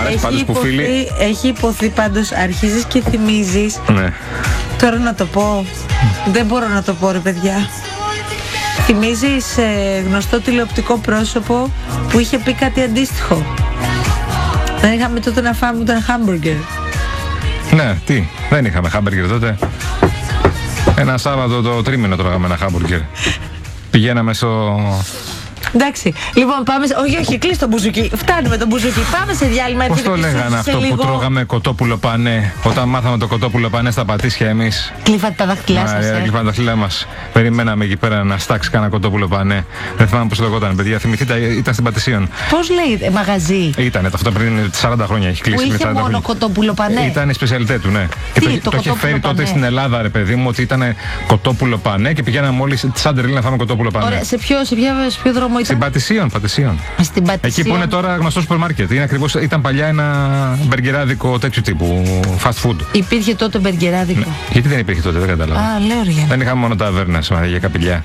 αρέσει πάντως που φίλοι. Έχει υποθεί πάντως, αρχίζεις και θυμίζεις. Ναι. Τώρα να το πω. Δεν μπορώ να το πω, ρε παιδιά. Θυμίζεις γνωστό τηλεοπτικό πρόσωπο που είχε πει κάτι αντίστοιχο. Δεν είχαμε τότε να φάμε ούτε ένα χάμπουργκερ. Ναι, τι, δεν είχαμε χάμπουργκερ τότε. Ένα Σάββατο το τρίμηνο τρώγαμε ένα χάμπουργκερ. Πηγαίναμε στο... Εντάξει, λοιπόν πάμε όχι, κλείσει το μπουζουκί. Φτάνουμε το μπουζουκί, πάμε σε διάλειμμα. Πώς το λέγανε αυτό που τρώγαμε κοτόπουλο πανέ? Όταν μάθαμε το κοτόπουλο πανέ στα Πατήσια εμείς. Κλείφατε τα δάχτυλά σας. Κλείφατε τα δάχτυλά μας. Περιμέναμε εκεί πέρα να στάξει κανένα κοτόπουλο πανέ. Δεν θυμάμαι πώς λεγόταν, παιδιά. Θυμηθείτε, ήταν στην Πατησίων. Πώς λέγεται, μαγαζί? Ήτανε αυτό πριν 40 χρόνια, έχει κλείσει. Που είχε μόνο κοτόπουλο πανέ. Ήταν η σπεσιαλιτέ του, ναι. Και το είχε φέρει τότε στην Ελλάδα, ρε παιδί μου, ότι ήταν κοτόπουλο πανέ και πηγαίναμε όλοι σαν τρελή να φάμε κοτόπουλο πανέ. Ωραία, σε ποιο δρόμο ήταν? Στην Πατησίων. Στην Πατησίων. Εκεί που είναι τώρα γνωστό σούπερ μάρκετ. Ήταν παλιά ένα μπεργκεράδικο τέτοιου τύπου. Fast food. Υπήρχε τότε μπεργκεράδικο? Ναι. Γιατί δεν υπήρχε τότε, δεν κατάλαβα. Α, λέω ρε. Δεν είχαμε μόνο ταβέρνες για καπηλιά.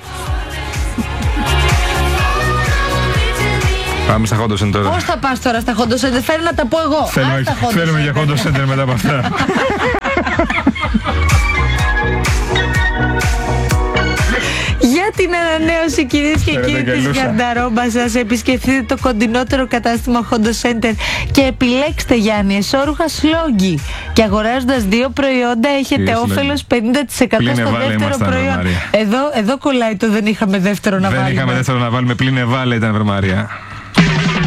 Πάμε στα Χόντο Σέντερ τώρα. Πώς θα πας τώρα στα Χόντο Σέντερ? Θέλω να τα πω εγώ. Θέλουμε για Χόντο Σέντερ μετά από αυτά. Για την ανανέωση, κυρίες και κύριοι, της γαρνταρόμπας σας, επισκεφτείτε το κοντινότερο κατάστημα Hondo Center και επιλέξτε, Γιάννη, εσώρουχα Σλόγγι. Και αγοράζοντας 2 προϊόντα έχετε όφελος 50% στο δεύτερο προϊόν. Εδώ κολλάει το δεν είχαμε δεύτερο να βάλουμε. Δεν είχαμε δεύτερο να βάλουμε, πλήνε βάλε ήταν, βρε Μαρία.